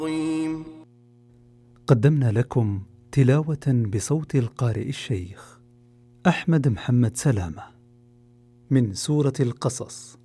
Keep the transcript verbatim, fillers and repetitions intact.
قدمنا لكم تلاوة بصوت القارئ الشيخ أحمد محمد سلامة من سورة القصص.